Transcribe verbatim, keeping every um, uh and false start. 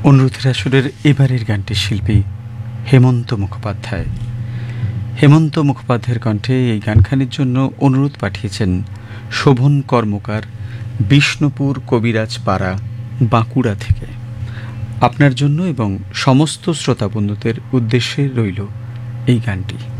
অনুরোধের আসরের এবারের গানটির শিল্পী হেমন্ত মুখোপাধ্যায়। হেমন্ত মুখোপাধ্যায়ের কণ্ঠে এই গানখানির জন্য অনুরোধ পাঠিয়েছেন শোভন কর্মকার, বিষ্ণুপুর কবিরাজপাড়া, বাঁকুড়া থেকে। আপনার জন্য এবং সমস্ত শ্রোতা বন্ধুদের উদ্দেশ্যে রইল এই গানটি।